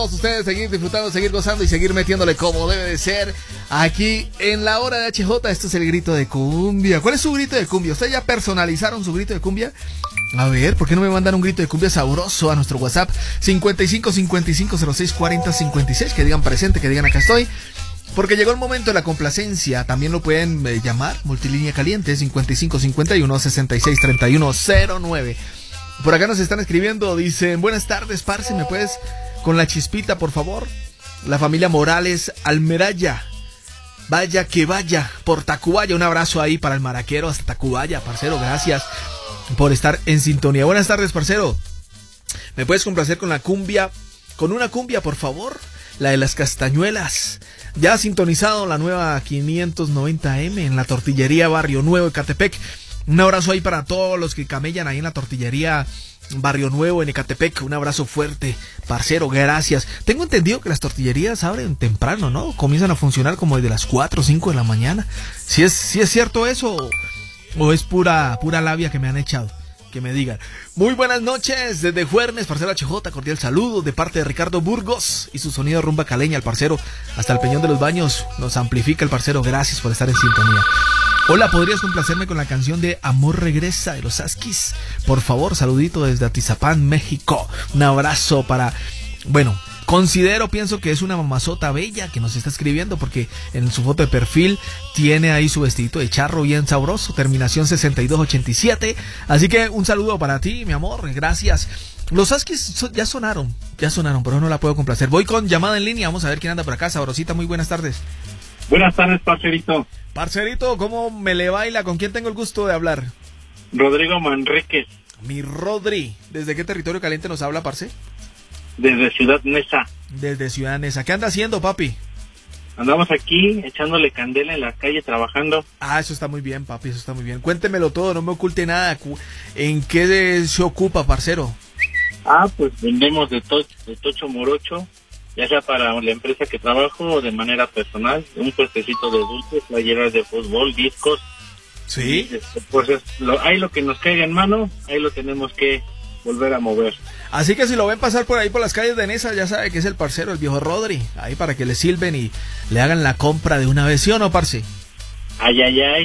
Todos ustedes seguir disfrutando, seguir gozando y seguir metiéndole como debe de ser aquí en la hora de HJ. Esto es el grito de cumbia. ¿Cuál es su grito de cumbia? ¿Ustedes ya personalizaron su grito de cumbia? A ver, ¿por qué no me mandan un grito de cumbia sabroso a nuestro WhatsApp 55 55 06 40 56? Que digan presente, que digan acá estoy. Porque llegó el momento de la complacencia. También lo pueden llamar multilínea caliente 55 51 66 31 09. Por acá nos están escribiendo, dicen: buenas tardes, parce, ¿me puedes con la chispita, por favor? La familia Morales Almeraya. Vaya que vaya por Tacubaya. Un abrazo ahí para el maraquero hasta Tacubaya, parcero. Gracias por estar en sintonía. Buenas tardes, parcero. ¿Me puedes complacer con la cumbia? Con una cumbia, por favor. La de las castañuelas. Ya ha sintonizado la nueva 590M en la tortillería Barrio Nuevo de Ecatepec. Un abrazo ahí para todos los que camellan ahí en la tortillería Barrio Nuevo en Ecatepec. Un abrazo fuerte, parcero, gracias. Tengo entendido que las tortillerías abren temprano, ¿no? Comienzan a funcionar como desde las 4 o 5 de la mañana. ¿Sí es cierto eso o es pura labia que me han echado? Que me digan. Muy buenas noches desde Juernes, parcero HJ, cordial saludo de parte de Ricardo Burgos y su sonido rumba caleña, el parcero hasta el Peñón de los Baños nos amplifica el parcero, gracias por estar en sintonía. Hola, ¿podrías complacerme con la canción de Amor Regresa de los Asquis? Por favor, saludito desde Atizapán, México. Un abrazo para, bueno, pienso que es una mamazota bella que nos está escribiendo, porque en su foto de perfil tiene ahí su vestidito de charro bien sabroso, terminación 6287. Así que un saludo para ti, mi amor, gracias. Los Asquis ya sonaron, pero no la puedo complacer. Voy con llamada en línea, vamos a ver quién anda por acá. Sabrosita, muy buenas tardes. Buenas tardes, parcerito. Parcerito, ¿cómo me le baila? ¿Con quién tengo el gusto de hablar? Rodrigo Manríquez. Mi Rodri, ¿desde qué territorio caliente nos habla, parce? Desde Ciudad Neza. Desde Ciudad Neza. ¿Qué anda haciendo, papi? Andamos aquí echándole candela en la calle, trabajando. Ah, eso está muy bien, papi, eso está muy bien. Cuéntemelo todo, no me oculte nada. ¿En qué se ocupa, parcero? Pues vendemos de tocho morocho, ya sea para la empresa que trabajo o de manera personal. Un puestecito de dulces, playeras de fútbol, discos. Sí. Pues ahí lo que nos caiga en mano, ahí lo tenemos que volver a mover. Así que si lo ven pasar por ahí por las calles de Neza, ya sabe que es el parcero, el viejo Rodri, ahí para que le silben y le hagan la compra de una vez, ¿sí o no, parce? Ay, ay, ay.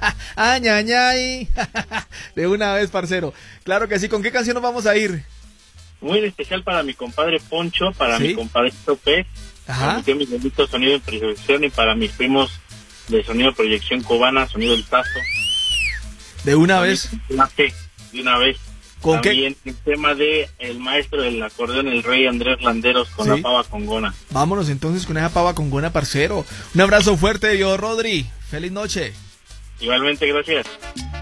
Ay, ay, ay. De una vez, parcero. Claro que sí. ¿Con qué canción nos vamos a ir? Muy especial para mi compadre Poncho, para mi compadre Tope, para mi bonito sonido en proyección y para mis primos de sonido proyección cubana, sonido del Paso. De una vez. De una vez. ¿Con también qué? El tema de el maestro del acordeón, el rey Andrés Landeros, con la pava congona. Vámonos entonces con esa pava congona, parcero. Un abrazo fuerte, yo, Rodri. Feliz noche. Igualmente, gracias.